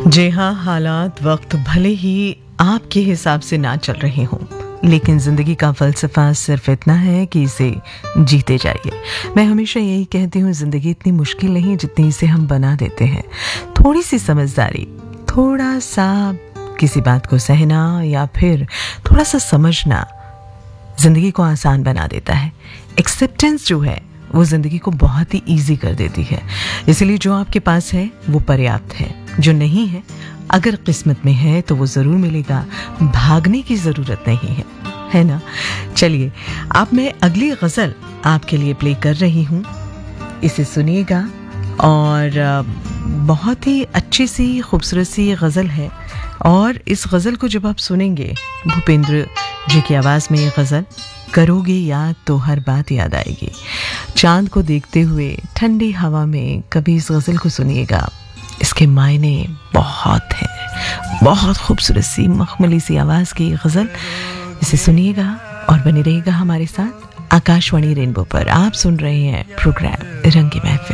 जी हाँ, हालात वक्त भले ही आपके हिसाब से ना चल रहे हों, लेकिन ज़िंदगी का फ़लसफ़ा सिर्फ इतना है कि इसे जीते जाइए। मैं हमेशा यही कहती हूँ, ज़िंदगी इतनी मुश्किल नहीं जितनी इसे हम बना देते हैं। थोड़ी सी समझदारी, थोड़ा सा किसी बात को सहना या फिर थोड़ा सा समझना ज़िंदगी को आसान बना देता है। एक्सेप्टेंस जो है वो ज़िंदगी को बहुत ही ईजी कर देती है। इसलिए जो आपके पास है वो पर्याप्त है, जो नहीं है अगर किस्मत में है तो वो ज़रूर मिलेगा। भागने की ज़रूरत नहीं है ना। चलिए, अब मैं अगली गज़ल आपके लिए प्ले कर रही हूँ, इसे सुनिएगा। और बहुत ही अच्छी सी खूबसूरत सी गज़ल है, और इस गज़ल को जब आप सुनेंगे, भूपेंद्र जी की आवाज़ में ये गज़ल, करोगे याद तो हर बात याद आएगी। चांद को देखते हुए ठंडी हवा में कभी इस गज़ल को सुनिएगा, इसके मायने बहुत हैं। बहुत खूबसूरत सी मखमली सी आवाज़ की गज़ल, इसे सुनिएगा और बने रहिएगा हमारे साथ। आकाशवाणी रेनबो पर आप सुन रहे हैं प्रोग्राम रंग महफिल।